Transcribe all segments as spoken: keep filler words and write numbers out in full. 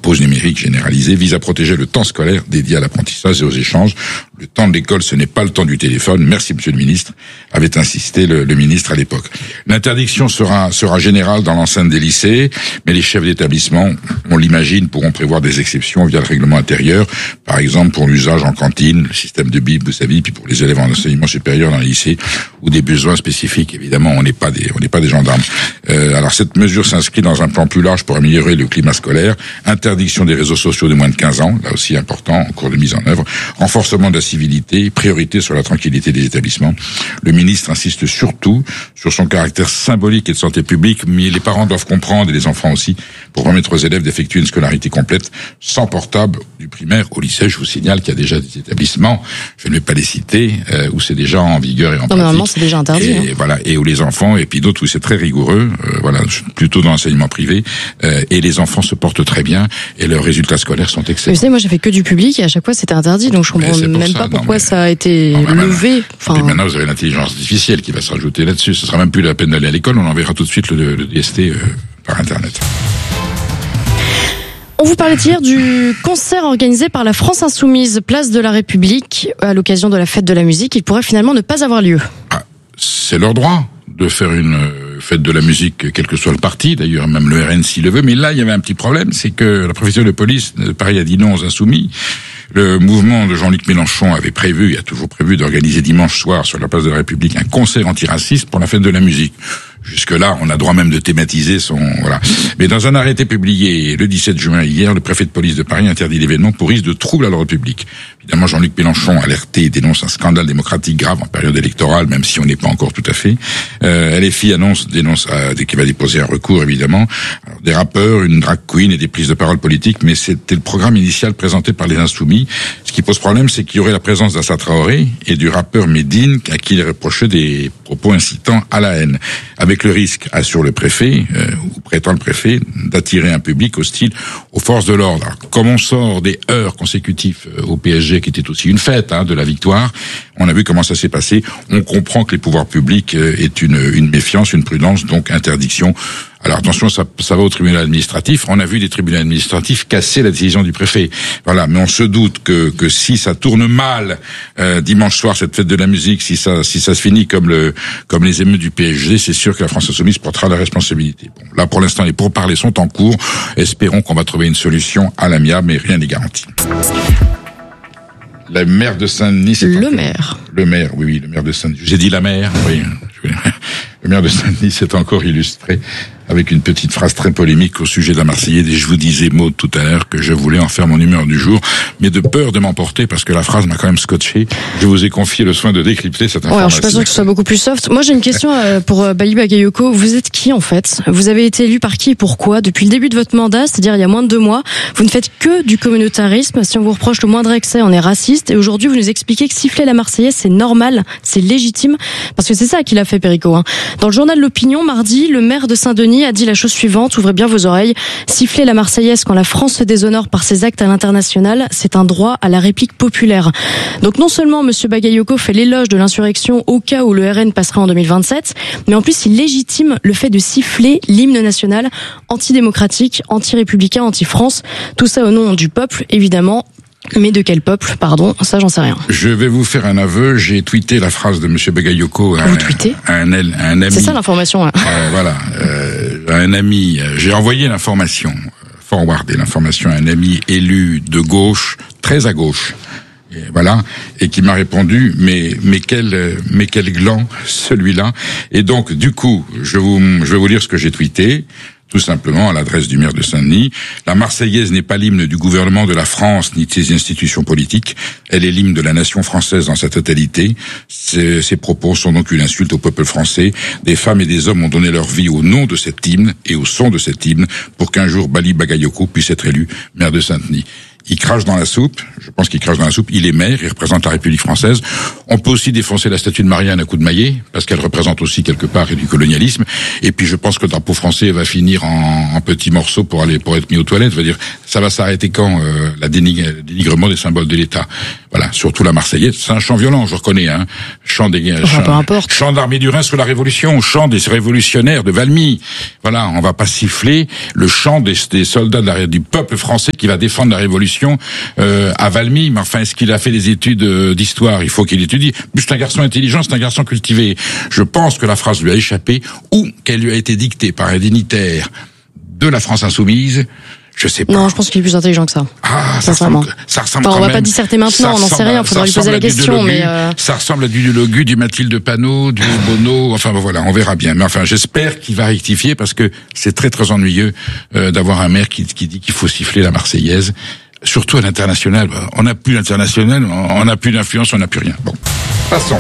pause numérique généralisée, vise à protéger le temps scolaire dédié à l'apprentissage et aux échanges. Le temps de l'école, ce n'est pas le temps du téléphone. Merci, monsieur le ministre, avait insisté le, le ministre à l'époque. L'interdiction sera, sera générale dans l'enceinte des lycées, mais les chefs d'établissement, on l'imagine, pourront prévoir des exceptions via le règlement intérieur. Par exemple, pour l'usage en cantine, le système de Bible, vous savez, puis pour les élèves en enseignement supérieur dans les lycées, ou des besoins spécifiques. Évidemment, on n'est pas des, on n'est pas des gendarmes. Euh, alors, cette mesure s'inscrit dans un plan plus large pour améliorer le climat scolaire. Interdiction des réseaux sociaux de moins de quinze ans, là aussi important, en cours de mise en œuvre. Renforcement de la civilité, priorité sur la tranquillité des établissements. Le ministre insiste surtout sur son caractère symbolique et de santé publique, mais les parents doivent comprendre, et les enfants aussi, pour permettre aux élèves d'effectuer une scolarité complète sans portable du primaire au lycée. Je vous signale qu'il y a déjà des établissements, je ne vais pas les citer, euh, où c'est déjà en vigueur et en non, pratique. Normalement, c'est déjà interdit. Et hein. voilà, et où les enfants, et puis d'autres où c'est très rigoureux, euh, voilà, plutôt dans l'enseignement privé, euh, et les enfants se portent très bien, et leurs résultats scolaires sont excellents. Vous savez, moi j'ai fait que du public, et à chaque fois c'était interdit, donc je comprends même ça. pas pourquoi non, ça a été non, bah, levé. Enfin... Et maintenant vous avez l'intelligence artificielle qui va se rajouter là-dessus, ce sera même plus la peine d'aller à l'école, on enverra tout de suite le, le D S T euh, par Internet. On vous parlait hier du concert organisé par la France Insoumise, place de la République, à l'occasion de la fête de la musique. Il pourrait finalement ne pas avoir lieu. Ah, c'est leur droit de faire une fête de la musique, quel que soit le parti, d'ailleurs même le R N s'il le veut. Mais là, il y avait un petit problème, c'est que la préfecture de police de Paris a dit non aux Insoumis. Le mouvement de Jean-Luc Mélenchon avait prévu, il a toujours prévu d'organiser dimanche soir sur la place de la République un concert antiraciste pour la fête de la musique. Jusque-là, on a droit même de thématiser son... voilà. Mais dans un arrêté publié le dix-sept juin hier, le préfet de police de Paris interdit l'événement pour risque de trouble à l'ordre public. Évidemment, Jean-Luc Mélenchon, alerté, dénonce un scandale démocratique grave en période électorale, même si on n'est pas encore tout à fait. Euh, L F I annonce, dénonce euh, qu'il va déposer un recours, évidemment. Alors, des rappeurs, une drag queen et des prises de parole politiques, mais c'était le programme initial présenté par les Insoumis. Ce qui pose problème, c'est qu'il y aurait la présence d'Assa Traoré et du rappeur Medine, à qui il reprochait des propos incitant à la haine. Avec le risque, assure le préfet, euh, ou prétend le préfet, d'attirer un public hostile aux forces de l'ordre. Alors, comme on sort des heurts consécutifs euh, au P S G, qui était aussi une fête hein, de la victoire, on a vu comment ça s'est passé. On comprend que les pouvoirs publics euh, aient une, une méfiance, une prudence, donc interdiction. Alors attention, ça, ça va au tribunal administratif. On a vu les tribunaux administratifs casser la décision du préfet. Voilà, mais on se doute que, que si ça tourne mal euh, dimanche soir cette fête de la musique, si ça, si ça se finit comme le, comme les émeutes du P S G, c'est sûr que la France Insoumise portera la responsabilité. Bon, là pour l'instant, les pourparlers sont en cours. Espérons qu'on va trouver une solution à l'amiable, mais rien n'est garanti. La maire de Saint-Denis, c'est le maire. Le maire, oui, oui, le maire de Saint-Denis. J'ai dit la maire, oui. Le maire de Saint-Denis s'est encore illustré avec une petite phrase très polémique au sujet de la Marseillaise. Et je vous disais, Maud, tout à l'heure, que je voulais en faire mon humeur du jour, mais de peur de m'emporter, parce que la phrase m'a quand même scotché. Je vous ai confié le soin de décrypter cette information. Ouais, alors je suis pas sûr que ce soit beaucoup plus soft. Moi, j'ai une question pour Bali Bagayoko. Vous êtes qui, en fait? Vous avez été élu par qui et pourquoi? Depuis le début de votre mandat, c'est-à-dire il y a moins de deux mois, vous ne faites que du communautarisme. Si on vous reproche le moindre excès, on est raciste. Et aujourd'hui, vous nous expliquez que siffler la Marseillaise, c'est normal, c'est légitime. Parce que c'est ça qu'il a fait, Perico. Hein. Dans le journal L'Opinion, mardi, le maire de Saint-Denis a dit la chose suivante, ouvrez bien vos oreilles. Siffler la Marseillaise quand la France se déshonore par ses actes à l'international, c'est un droit à la réplique populaire. Donc non seulement monsieur Bagayoko fait l'éloge de l'insurrection au cas où le R N passerait en deux mille vingt-sept, mais en plus il légitime le fait de siffler l'hymne national antidémocratique, anti-républicain, anti-France. Tout ça au nom du peuple, évidemment. Mais de quel peuple, pardon, ça j'en sais rien. Je vais vous faire un aveu, j'ai tweeté la phrase de monsieur Bagayoko à, vous tweetez à, un, à un ami. C'est ça l'information. Hein. Euh, voilà, euh, à un ami, j'ai envoyé l'information, forwardé l'information à un ami élu de gauche, très à gauche. Et voilà, et qui m'a répondu, mais mais quel mais quel gland celui-là. Et donc du coup, je vous je vais vous lire ce que j'ai tweeté. Tout simplement, à l'adresse du maire de Saint-Denis, la Marseillaise n'est pas l'hymne du gouvernement de la France ni de ses institutions politiques. Elle est l'hymne de la nation française dans sa totalité. Ces, ces propos sont donc une insulte au peuple français. Des femmes et des hommes ont donné leur vie au nom de cet hymne et au son de cet hymne pour qu'un jour Bali Bagayoko puisse être élu maire de Saint-Denis. Il crache dans la soupe, je pense qu'il crache dans la soupe, il est maire, il représente la République française. On peut aussi défoncer la statue de Marianne à coup de maillet, parce qu'elle représente aussi quelque part du colonialisme. Et puis je pense que le drapeau français va finir en, en petits morceaux pour aller pour être mis aux toilettes. Je veux dire, ça va s'arrêter quand euh, la dénig- dénigrement des symboles de l'État. Voilà, surtout la Marseillaise, c'est un chant violent, je reconnais, hein. Chant des enfin, chant, peu importe. Chant de l'armée du Rhin sous la Révolution, chant des révolutionnaires de Valmy. Voilà, on va pas siffler le chant des, des soldats de la, du peuple français qui va défendre la Révolution euh, à Valmy. Mais enfin, est-ce qu'il a fait des études euh, d'histoire? Il faut qu'il étudie. Plus c'est un garçon intelligent, c'est un garçon cultivé. Je pense que la phrase lui a échappé ou qu'elle lui a été dictée par un dignitaire de la France insoumise. Je sais pas. Non, je pense qu'il est plus intelligent que ça. Ah, ça ressemble, ça ressemble enfin, quand on va même, pas disserter maintenant, on n'en sait rien, il faudra lui poser la question, Delogu, mais euh... ça ressemble à du Delogu, du Mathilde Panot, du Bono, enfin voilà, on verra bien. Mais enfin, j'espère qu'il va rectifier parce que c'est très très ennuyeux euh, d'avoir un maire qui, qui dit qu'il faut siffler la Marseillaise, surtout à l'international. On n'a plus l'international, on n'a plus d'influence, on n'a plus rien. Bon, passons.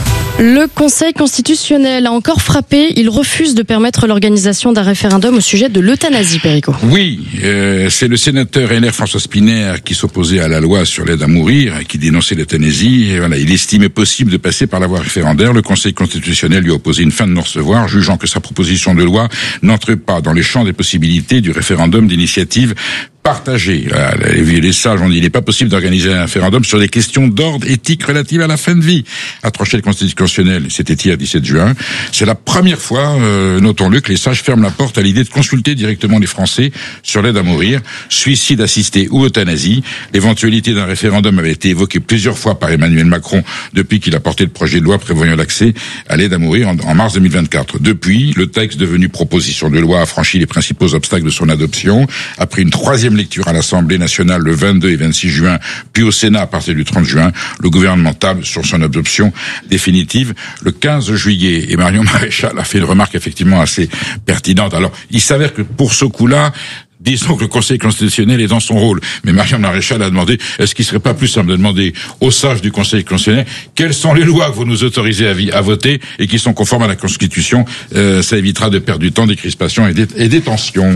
Le Conseil constitutionnel a encore frappé. Il refuse de permettre l'organisation d'un référendum au sujet de l'euthanasie, Perico. Oui, euh, c'est le sénateur L R François Spiner qui s'opposait à la loi sur l'aide à mourir, qui dénonçait l'euthanasie. Et voilà, il estimait possible de passer par la voie référendaire. Le Conseil constitutionnel lui a opposé une fin de non-recevoir, jugeant que sa proposition de loi n'entre pas dans les champs des possibilités du référendum d'initiative partagé. Les sages ont dit il n'est pas possible d'organiser un référendum sur des questions d'ordre éthique relatives à la fin de vie. A tranché le constitutionnel, c'était hier dix-sept juin. C'est la première fois, euh, notons-le, que les sages ferment la porte à l'idée de consulter directement les Français sur l'aide à mourir, suicide assisté ou euthanasie. L'éventualité d'un référendum avait été évoquée plusieurs fois par Emmanuel Macron depuis qu'il a porté le projet de loi prévoyant l'accès à l'aide à mourir en, en mars deux mille vingt-quatre. Depuis, le texte devenu proposition de loi a franchi les principaux obstacles de son adoption. Après une troisième lecture à l'Assemblée nationale le vingt-deux et vingt-six juin, puis au Sénat à partir du trente juin, le gouvernement table sur son adoption définitive le quinze juillet. Et Marion Maréchal a fait une remarque effectivement assez pertinente. Alors, il s'avère que pour ce coup-là, disons que le Conseil constitutionnel est dans son rôle. Mais Marion Maréchal a demandé, est-ce qu'il serait pas plus simple de demander aux sages du Conseil constitutionnel quelles sont les lois que vous nous autorisez à, vi- à voter et qui sont conformes à la Constitution. Euh, ça évitera de perdre du temps, des crispations et des, et des tensions.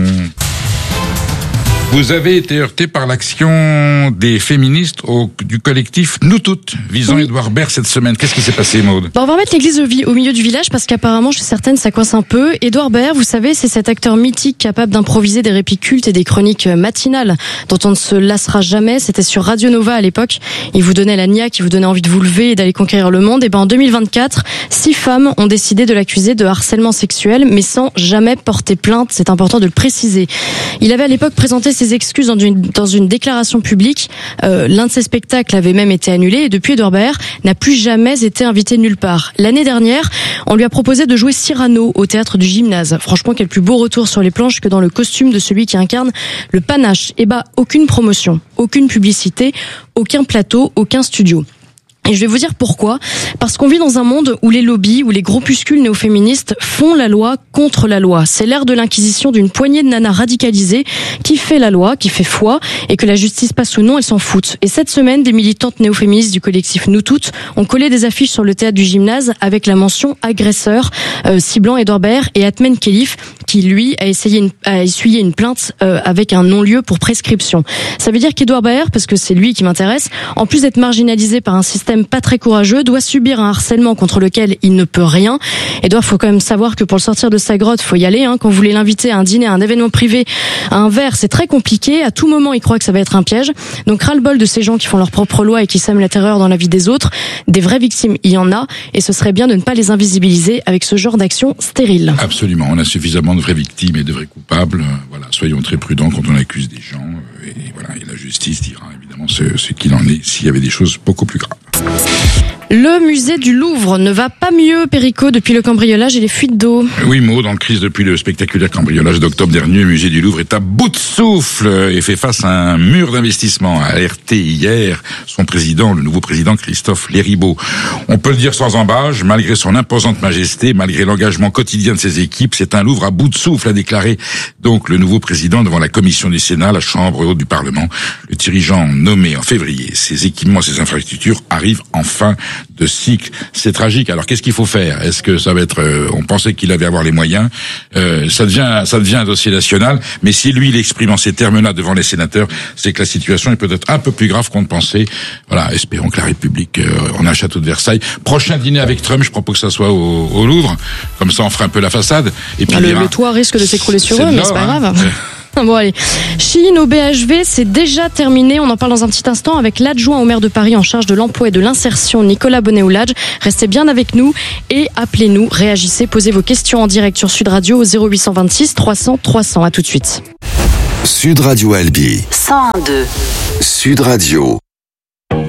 Vous avez été heurté par l'action des féministes au, du collectif Nous Toutes, visant oui. Édouard Baird cette semaine. Qu'est-ce qui s'est passé, Maude? Bon, on va remettre l'église au, vi- au milieu du village parce qu'apparemment, je suis certaine, ça coince un peu. Édouard Baird, vous savez, c'est cet acteur mythique capable d'improviser des répits cultes et des chroniques matinales dont on ne se lassera jamais. C'était sur Radio Nova à l'époque. Il vous donnait la niaque, il vous donnait envie de vous lever et d'aller conquérir le monde. Et ben en deux mille vingt-quatre, six femmes ont décidé de l'accuser de harcèlement sexuel, mais sans jamais porter plainte. C'est important de le préciser. Il avait à l'époque présenté ses excuses dans une, dans une déclaration publique. Euh, l'un de ses spectacles avait même été annulé et depuis, Édouard Baird n'a plus jamais été invité nulle part. L'année dernière, on lui a proposé de jouer Cyrano au théâtre du Gymnase. Franchement, quel plus beau retour sur les planches que dans le costume de celui qui incarne le panache. Eh bah, aucune promotion, aucune publicité, aucun plateau, aucun studio. Et je vais vous dire pourquoi. Parce qu'on vit dans un monde où les lobbies, où les groupuscules néo-féministes font la loi contre la loi. C'est l'ère de l'inquisition d'une poignée de nanas radicalisées qui fait la loi, qui fait foi, et que la justice passe ou non, elles s'en foutent. Et cette semaine, des militantes néo-féministes du collectif Nous Toutes ont collé des affiches sur le théâtre du Gymnase avec la mention agresseur, euh, ciblant Édouard Baird et Atmen Khelif, qui lui a essayé une, a essuyé une plainte euh, avec un non-lieu pour prescription. Ça veut dire qu'Édouard Baird, parce que c'est lui qui m'intéresse, en plus d'être marginalisé par un système pas très courageux, doit subir un harcèlement contre lequel il ne peut rien. Édouard, faut quand même savoir que pour le sortir de sa grotte, faut y aller. Hein. Quand vous voulez l'inviter à un dîner, à un événement privé, à un verre, c'est très compliqué. À tout moment, il croit que ça va être un piège. Donc ras-le-bol de ces gens qui font leur propre loi et qui sèment la terreur dans la vie des autres. Des vraies victimes, il y en a, et ce serait bien de ne pas les invisibiliser avec ce genre d'action stérile. Absolument, on a suffisamment de vraies victimes et de vrais coupables. Voilà, soyons très prudents quand on accuse des gens. Et voilà, et la justice dira évidemment ce, ce qu'il en est s'il y avait des choses beaucoup plus graves. Le musée du Louvre ne va pas mieux, Perico, depuis le cambriolage et les fuites d'eau. Oui, Maud, dans le crise depuis le spectaculaire cambriolage d'octobre dernier, le musée du Louvre est à bout de souffle et fait face à un mur d'investissement. A alerté hier son président, le nouveau président Christophe Léribaud. On peut le dire sans embâche, malgré son imposante majesté, malgré l'engagement quotidien de ses équipes, c'est un Louvre à bout de souffle, a déclaré donc le nouveau président devant la commission du Sénat, la chambre haute du Parlement. Le dirigeant nommé en février, ses équipements, ses infrastructures arrivent en fin de cycle. C'est tragique. Alors qu'est-ce qu'il faut faire? Est-ce que ça va être euh, on pensait qu'il allait avoir les moyens, euh, ça devient ça devient un dossier national, mais si lui il exprime en ces termes-là devant les sénateurs, c'est que la situation est peut-être un peu plus grave qu'on ne pensait. Voilà, espérons que la République euh, on a un château de Versailles. Prochain dîner avec Trump, je propose que ça soit au, au Louvre, comme ça on fera un peu la façade et puis le, dira, le toit risque de s'écrouler sur eux, mais c'est pas grave. Hein. Bon allez, Shein au B H V, c'est déjà terminé. On en parle dans un petit instant avec l'adjoint au maire de Paris en charge de l'emploi et de l'insertion, Nicolas Bonnet-Oulage. Restez bien avec nous et appelez-nous, réagissez, posez vos questions en direct sur Sud Radio au zéro huit cent vingt-six trois cents trois cents. À tout de suite. Sud Radio Albi. cent un virgule deux. Sud Radio.